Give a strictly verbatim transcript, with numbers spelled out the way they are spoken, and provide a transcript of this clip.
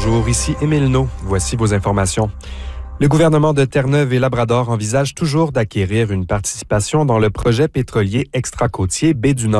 bonjour, ici Émile Naud. Voici vos informations. Le gouvernement de Terre-Neuve et Labrador envisage toujours d'acquérir une participation dans le projet pétrolier extra-côtier Baie du Nord.